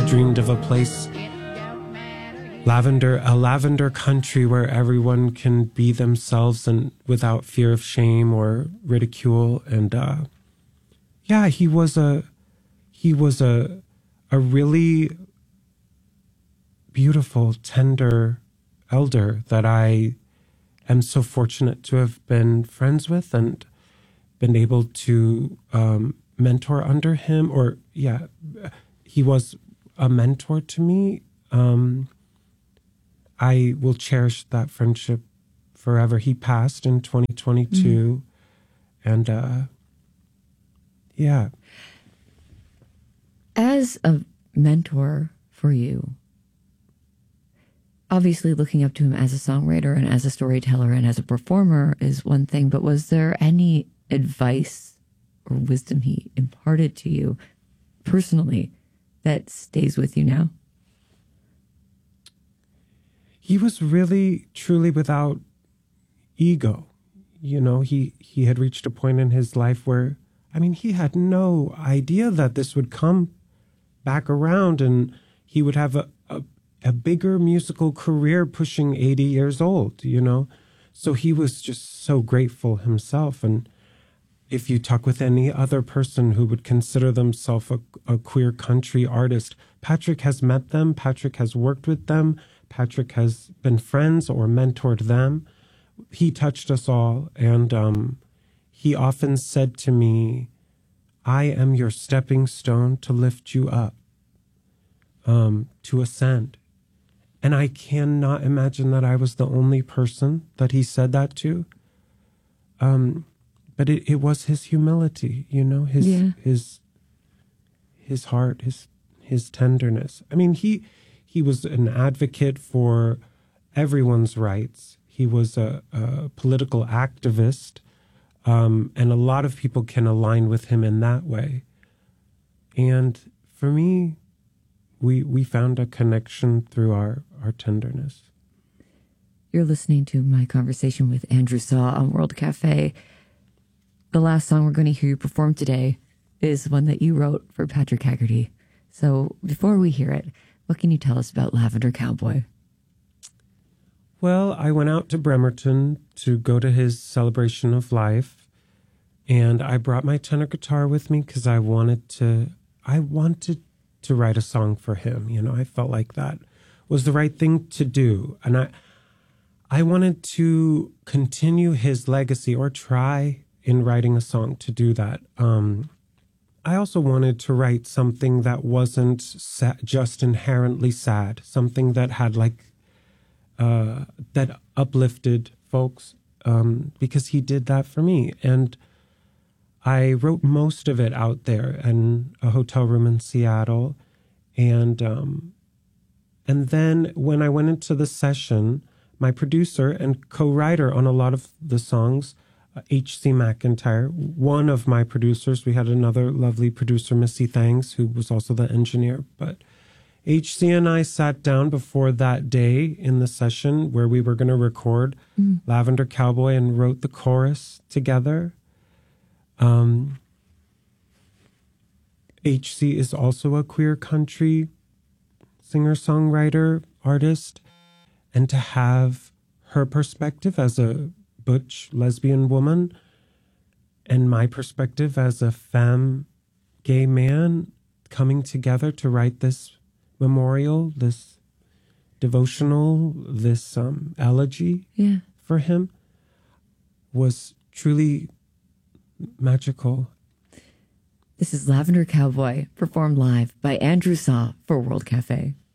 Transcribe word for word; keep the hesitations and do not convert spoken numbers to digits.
dreamed of a place, lavender, a lavender country where everyone can be themselves and without fear of shame or ridicule. And uh, yeah, he was a he was a a really beautiful, tender elder that I am so fortunate to have been friends with and been able to um, mentor under him. Or yeah, he was a mentor to me. Um, I will cherish that friendship forever. He passed in twenty twenty-two. Mm-hmm. And uh, yeah. As a mentor for you, obviously looking up to him as a songwriter and as a storyteller and as a performer is one thing, but was there any advice or wisdom he imparted to you personally that stays with you now? He was really, truly without ego. You know, he, he had reached a point in his life where, I mean, he had no idea that this would come back around and he would have a, a, a bigger musical career pushing eighty years old, you know? So he was just so grateful himself. And if you talk with any other person who would consider themselves a, a queer country artist, Patrick has met them, Patrick has worked with them, Patrick has been friends or mentored them. He touched us all. And um, he often said to me, I am your stepping stone to lift you up, um, to ascend. And I cannot imagine that I was the only person that he said that to. Um, but it, it was his humility, you know, his yeah. his his heart, his his tenderness. I mean, he he was an advocate for everyone's rights. He was a, a political activist. Um, and a lot of people can align with him in that way. And for me, we we found a connection through our, our tenderness. You're listening to my conversation with Andrew Saw on World Cafe. The last song we're going to hear you perform today is one that you wrote for Patrick Haggerty. So before we hear it, what can you tell us about Lavender Cowboy? Well, I went out to Bremerton to go to his celebration of life, and I brought my tenor guitar with me because I wanted to, I wanted to write a song for him. You know, I felt like that was the right thing to do. And I, I wanted to continue his legacy or try in writing a song to do that. Um, I also wanted to write something that wasn't sa- just inherently sad, something that had like, Uh, that uplifted folks, um, because he did that for me. And I wrote most of it out there in a hotel room in Seattle. And um, and then when I went into the session, my producer and co-writer on a lot of the songs, uh, H C McIntyre, one of my producers, we had another lovely producer, Missy Thangs, who was also the engineer, but H C and I sat down before that day in the session where we were going to record mm. Lavender Cowboy and wrote the chorus together. Um, H C is also a queer country singer-songwriter, artist. And to have her perspective as a butch lesbian woman and my perspective as a femme gay man coming together to write this memorial, this devotional, this um, elegy yeah. for him was truly magical. This is Lavender Cowboy, performed live by Andrew Saw for World Cafe.